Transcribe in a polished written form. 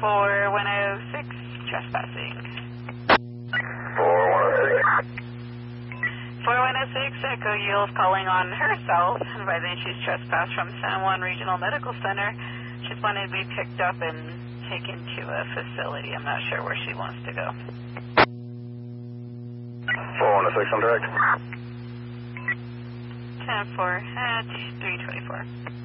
4106, trespassing. 4106. 4106, Echo Yield calling on herself, advising she's trespassed from San Juan Regional Medical Center. She's wanting to be picked up and taken to a facility. I'm not sure where she wants to go. 4106 on direct. 10-4 at 324.